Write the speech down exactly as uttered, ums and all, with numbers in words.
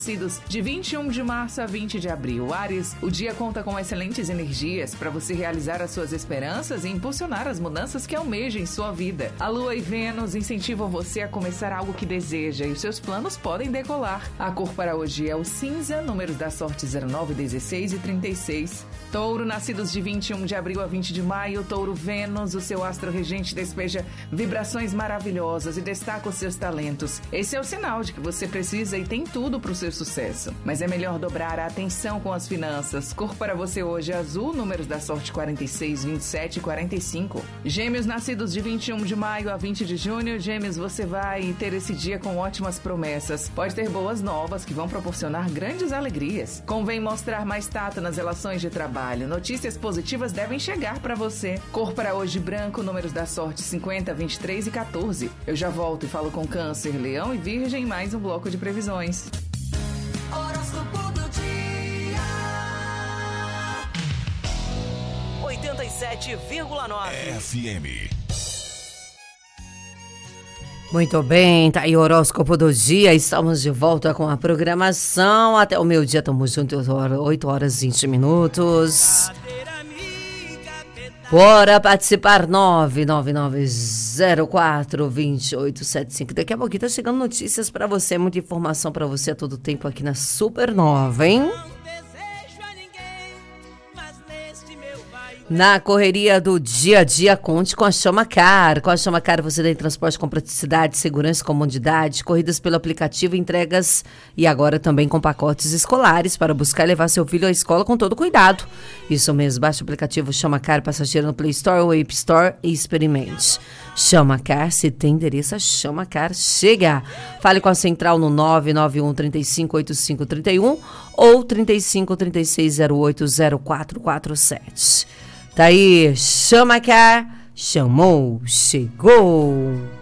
Nascidos de vinte e um de março a vinte de abril. Áries, o dia conta com excelentes energias para você realizar as suas esperanças e impulsionar as mudanças que almeja em sua vida. A Lua e Vênus incentivam você a começar algo que deseja e os seus planos podem decolar. A cor para hoje é o cinza, números da sorte zero nove, dezesseis e trinta e seis. Touro, nascidos de vinte e um de abril a vinte de maio. Touro, Vênus, o seu astro regente, despeja vibrações maravilhosas e destaca os seus talentos. Esse é o sinal de que você precisa e tem tudo para o seu sucesso. Mas é melhor dobrar a atenção com as finanças. Cor para você hoje é azul, números da sorte quarenta e seis, vinte e sete e quarenta e cinco. Gêmeos, nascidos de vinte e um de maio a vinte de junho. Gêmeos, você vai ter esse dia com ótimas promessas. Pode ter boas novas que vão proporcionar grandes alegrias. Convém mostrar mais tato nas relações de trabalho. Notícias positivas devem chegar para você. Cor para hoje branco, números da sorte cinquenta, vinte e três e quatorze. Eu já volto e falo com Câncer, Leão e Virgem, mais um bloco de previsões. Horóscopo do dia. oitenta e sete vírgula nove F M. Muito bem, tá aí o horóscopo do dia. Estamos de volta com a programação. Até o meio-dia, estamos juntos, oito horas e vinte minutos. Bora participar, nove nove nove zero quatro dois oito sete cinco. Daqui a pouquinho tá chegando notícias pra você, muita informação pra você a todo tempo aqui na Supernova, hein? Na correria do dia a dia, conte com a Chama Car. Com a Chama Car você tem transporte com praticidade, segurança e comodidade, corridas pelo aplicativo, entregas e agora também com pacotes escolares para buscar e levar seu filho à escola com todo cuidado. Isso mesmo, baixe o aplicativo Chama Car Passageiro no Play Store ou App Store e experimente. Chama Car, se tem endereço, a Chama Car chega. Fale com a central no nove nove um, três cinco, oito cinco três um ou três cinco, três seis zero oito, zero quatro quatro sete. Tá aí, Chama Car, chamou, chegou.